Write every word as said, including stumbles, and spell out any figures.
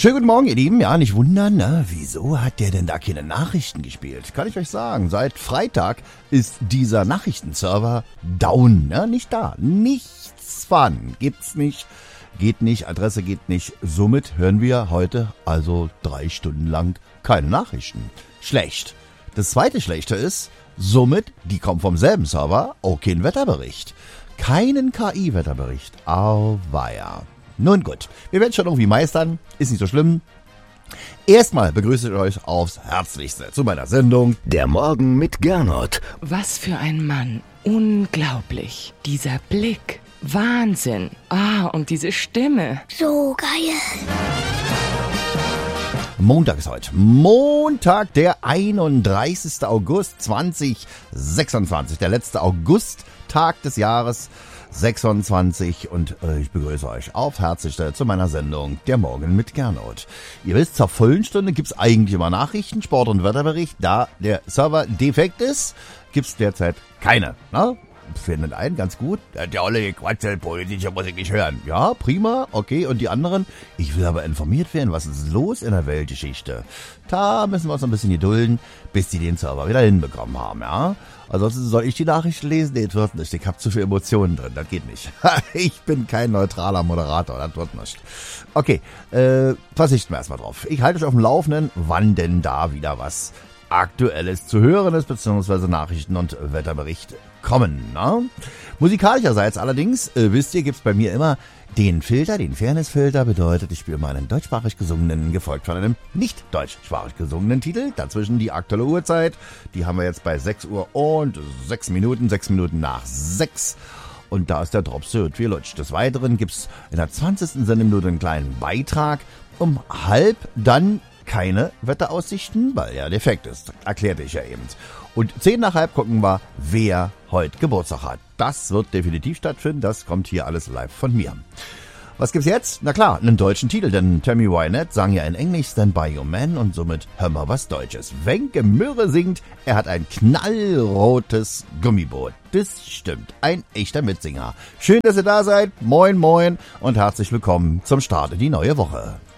Schönen guten Morgen, ihr Lieben. Ja, nicht wundern, ne? Wieso hat der denn da keine Nachrichten gespielt? Kann ich euch sagen, seit Freitag ist dieser Nachrichtenserver down, ne? Nicht da. Nichts von. Gibt's nicht. Geht nicht, Adresse geht nicht. Somit hören wir heute also drei Stunden lang keine Nachrichten. Schlecht. Das zweite Schlechte ist, somit, die kommen vom selben Server, auch kein Wetterbericht. Keinen K I-Wetterbericht. Auweia. Nun gut, wir werden es schon irgendwie meistern, ist nicht so schlimm. Erstmal begrüße ich euch aufs Herzlichste zu meiner Sendung Der Morgen mit Gernot. Was für ein Mann. Unglaublich. Dieser Blick. Wahnsinn. Ah, und diese Stimme. So geil. Montag ist heute. Montag, der einunddreißigster August zweitausendsechsundzwanzig. Der letzte Augusttag des Jahres sechsundzwanzig und äh, ich begrüße euch auf Herzlichste zu meiner Sendung Der Morgen mit Gernot. Ihr wisst, zur vollen Stunde gibt's eigentlich immer Nachrichten, Sport- und Wetterbericht. Da der Server defekt ist, gibt's derzeit keine. Ne? Findet einen ganz gut. Der olle Quatsch, politische muss ich nicht hören. Ja, prima, okay. Und die anderen? Ich will aber informiert werden, was ist los in der Weltgeschichte. Da müssen wir uns ein bisschen gedulden, bis die den Server wieder hinbekommen haben, ja. Ansonsten soll ich die Nachrichten lesen? Nee, das wird nicht. Ich habe zu viele Emotionen drin, das geht nicht. Ich bin kein neutraler Moderator, das wird nicht. Okay, äh, verzichten wir erstmal drauf. Ich halte euch auf dem Laufenden, wann denn da wieder was Aktuelles zu hören ist, beziehungsweise Nachrichten und Wetterbericht kommen. Ne? Musikalischerseits allerdings, äh, wisst ihr, gibt's bei mir immer den Filter, den Fairness-Filter, bedeutet, ich spiele mal einen deutschsprachig gesungenen, gefolgt von einem nicht deutschsprachig gesungenen Titel. Dazwischen die aktuelle Uhrzeit, die haben wir jetzt bei sechs Uhr und sechs Minuten, sechs Minuten nach sechs. Und da ist der Drops irgendwie lutscht. Des Weiteren gibt's in der zwanzigsten Sendeminute einen kleinen Beitrag. Um halb dann keine Wetteraussichten, weil ja defekt ist. Erklärte ich ja eben. Und zehn nach halb gucken wir, wer heute Geburtstag hat. Das wird definitiv stattfinden. Das kommt hier alles live von mir. Was gibt's jetzt? Na klar, einen deutschen Titel, denn Tammy Wynette sang ja in Englisch Stand By Your Man und somit hören wir was Deutsches. Wenke Mürre singt, er hat ein knallrotes Gummiboot. Das stimmt, ein echter Mitsinger. Schön, dass ihr da seid. Moin, moin und herzlich willkommen zum Start in die neue Woche.